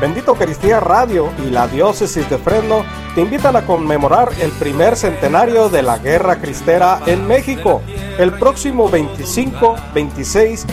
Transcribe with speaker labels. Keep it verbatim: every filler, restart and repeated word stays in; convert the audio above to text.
Speaker 1: Bendita Eucaristía Radio y la Diócesis de Fresno te invitan a conmemorar el primer centenario de la Guerra Cristera en México, el próximo veinticinco, veintiséis